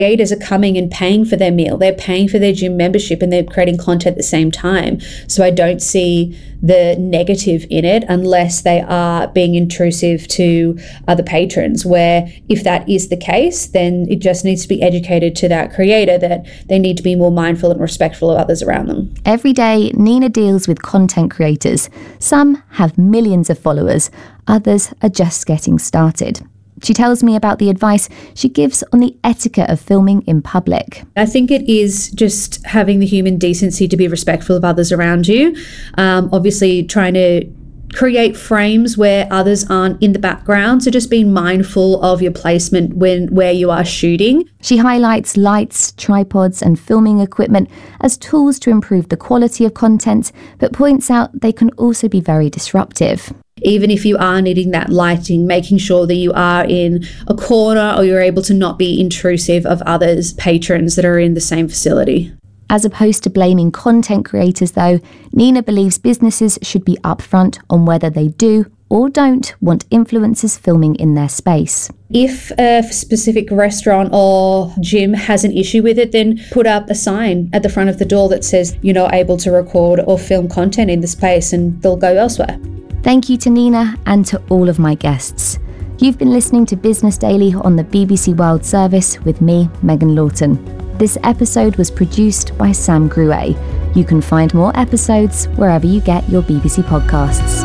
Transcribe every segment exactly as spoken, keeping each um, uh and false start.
Creators are coming and paying for their meal, they're paying for their gym membership, and they're creating content at the same time. So I don't see the negative in it unless they are being intrusive to other patrons, where if that is the case, then it just needs to be educated to that creator that they need to be more mindful and respectful of others around them. Every day, Nina deals with content creators. Some have millions of followers, others are just getting started. She tells me about the advice she gives on the etiquette of filming in public. I think it is just having the human decency to be respectful of others around you. Um, obviously, trying to create frames where others aren't in the background. So just being mindful of your placement when where you are shooting. She highlights lights, tripods and filming equipment as tools to improve the quality of content, but points out they can also be very disruptive. Even if you are needing that lighting, making sure that you are in a corner or you're able to not be intrusive of others, patrons that are in the same facility. As opposed to blaming content creators though, Nina believes businesses should be upfront on whether they do or don't want influencers filming in their space. If a specific restaurant or gym has an issue with it, then put up a sign at the front of the door that says you're not able to record or film content in the space, and they'll go elsewhere. Thank you to Nina and to all of my guests. You've been listening to Business Daily on the B B C World Service with me, Megan Lawton. This episode was produced by Sam Gruet. You can find more episodes wherever you get your B B C podcasts.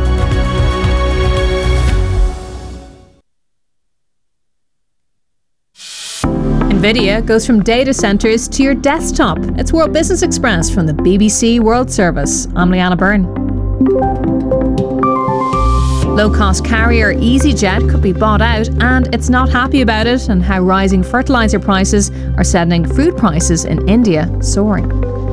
NVIDIA goes from data centres to your desktop. It's World Business Express from the B B C World Service. I'm Leanna Byrne. Low-cost carrier EasyJet could be bought out, and it's not happy about it, and how rising fertiliser prices are sending food prices in India soaring.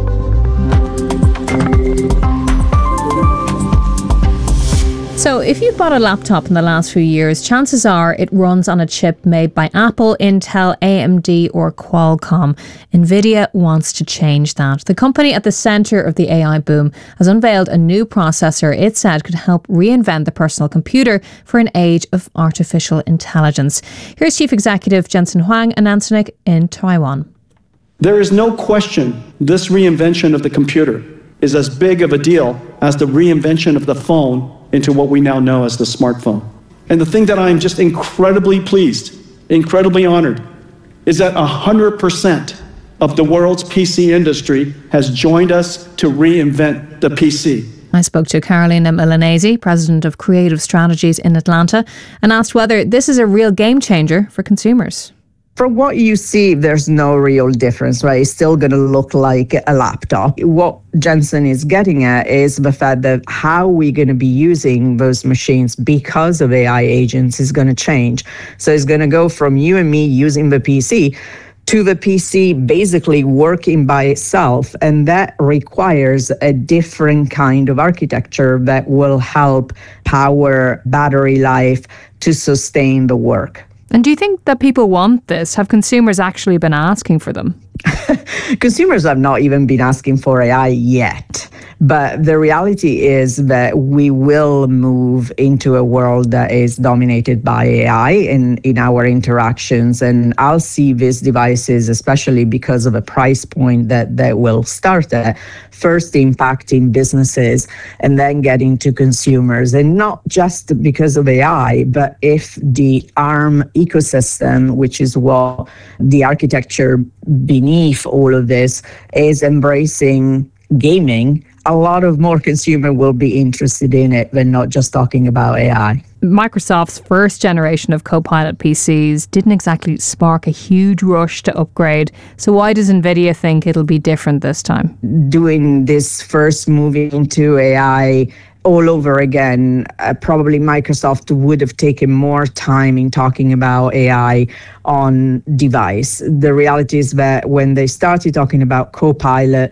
So if you've bought a laptop in the last few years, chances are it runs on a chip made by Apple, Intel, A M D or Qualcomm. NVIDIA wants to change that. The company at the centre of the A I boom has unveiled a new processor it said could help reinvent the personal computer for an age of artificial intelligence. Here's Chief Executive Jensen Huang announcing it in Taiwan. There is no question this reinvention of the computer is as big of a deal as the reinvention of the phone into what we now know as the smartphone. And the thing that I am just incredibly pleased, incredibly honored, is that one hundred percent of the world's P C industry has joined us to reinvent the P C. I spoke to Carolina Milanese, President of Creative Strategies in Atlanta, and asked whether this is a real game changer for consumers. From what you see, there's no real difference, right? It's still going to look like a laptop. What Jensen is getting at is the fact that how we're going to be using those machines because of A I agents is going to change. So it's going to go from you and me using the P C to the P C basically working by itself. And that requires a different kind of architecture that will help power battery life to sustain the work. And do you think that people want this? Have consumers actually been asking for them? Consumers have not even been asking for A I yet. But the reality is that we will move into a world that is dominated by A I in, in our interactions. And I'll see these devices, especially because of a price point that, that will start at, first impacting businesses and then getting to consumers. And not just because of A I, but if the ARM ecosystem, which is what the architecture beneath all of this is embracing gaming, a lot of more consumer will be interested in it than not just talking about A I. Microsoft's first generation of Copilot P Cs didn't exactly spark a huge rush to upgrade. So why does NVIDIA think it'll be different this time? Doing this first move into A I all over again, uh, probably Microsoft would have taken more time in talking about A I on device. The reality is that when they started talking about Copilot,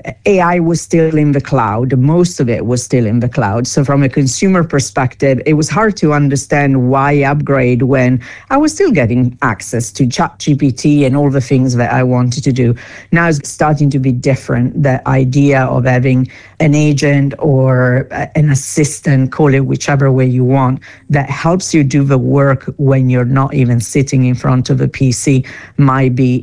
A I was still in the cloud. Most of it was still in the cloud. So from a consumer perspective, it was hard to understand why upgrade when I was still getting access to ChatGPT and all the things that I wanted to do. Now it's starting to be different. The idea of having an agent or an assistant, call it whichever way you want, that helps you do the work when you're not even sitting in front of a P C might be